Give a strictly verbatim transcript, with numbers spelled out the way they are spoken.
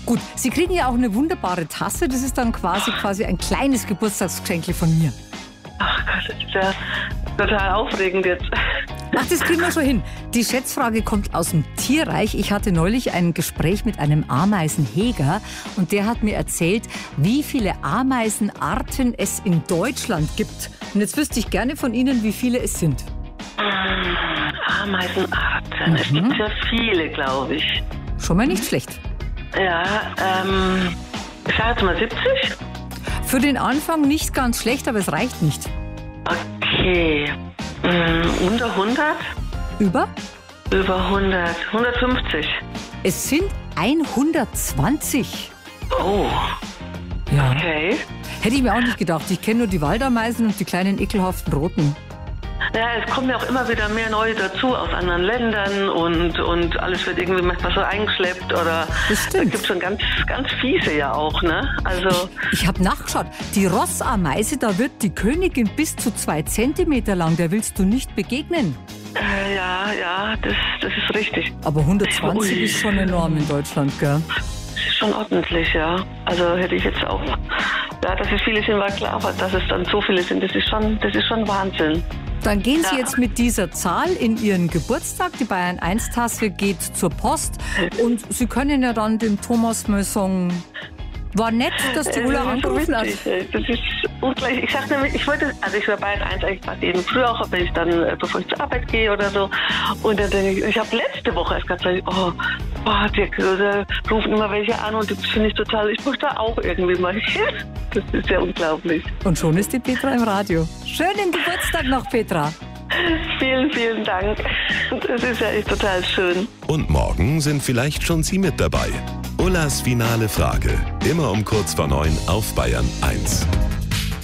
Gut, Sie kriegen ja auch eine wunderbare Tasse. Das ist dann quasi, quasi ein kleines Geburtstagsgeschenk von mir. Ach Gott, das ist ja total aufregend jetzt. Ach, das kriegen wir schon hin. Die Schätzfrage kommt aus dem Tierreich. Ich hatte neulich ein Gespräch mit einem Ameisenhäger und der hat mir erzählt, wie viele Ameisenarten es in Deutschland gibt. Und jetzt wüsste ich gerne von Ihnen, wie viele es sind. Ameisenarten. Mhm. Es gibt ja viele, glaube ich. Schon mal nicht schlecht. Ja, ähm, ich sage jetzt mal siebzig. Für den Anfang nicht ganz schlecht, aber es reicht nicht. Okay. Ähm, unter hundert? Über? Über hundert. hundertfünfzig. Es sind hundertzwanzig. Oh. Ja. Okay. Hätte ich mir auch nicht gedacht. Ich kenne nur die Waldameisen und die kleinen ekelhaften Roten. Ja, es kommen ja auch immer wieder mehr neue dazu aus anderen Ländern und, und alles wird irgendwie manchmal so eingeschleppt oder das stimmt. Es gibt schon ganz, ganz fiese ja auch, ne? Also ich ich habe nachgeschaut, die Rossameise, da wird die Königin bis zu zwei Zentimeter lang, der willst du nicht begegnen. Äh, ja, ja, das, das ist richtig. Aber hundertzwanzig Ui. ist schon enorm in Deutschland, gell? Das ist schon ordentlich, ja. Also hätte ich jetzt auch, ja, dass es viele sind, war klar, aber dass es dann so viele sind, das ist schon, das ist schon Wahnsinn. Dann gehen Sie ja. jetzt mit dieser Zahl in Ihren Geburtstag. Die Bayern eins Tasse geht zur Post. Und Sie können ja dann dem Thomas mal sagen, war nett, dass die Ulla angerufen hat. Das ist ungleich. Ich sag nämlich, ich wollte, also ich war Bayern eins eigentlich fast jeden Früh auch, wenn ich dann, bevor ich zur Arbeit gehe oder so. Und dann denke ich, ich habe letzte Woche erst gesagt, oh, oh die, die rufen immer welche an und das finde ich total, ich möchte da auch irgendwie mal hin. Das ist ja unglaublich. Und schon ist die Petra im Radio. Schönen Geburtstag noch, Petra. Vielen, vielen Dank. Das ist ja echt total schön. Und morgen sind vielleicht schon Sie mit dabei. Ullas finale Frage. Immer um kurz vor neun auf Bayern eins.